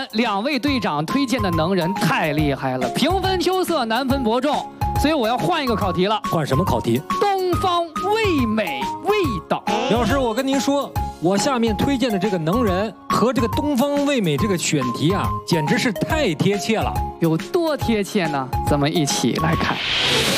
两位队长推荐的能人太厉害了，平分秋色，难分伯仲，所以我要换一个考题了。 换什么考题？ 东方味美味道。 老师，我跟您说，我下面推荐的这个能人和这个东方味美这个选题啊，简直是太贴切了。 有多贴切呢？咱们一起来看。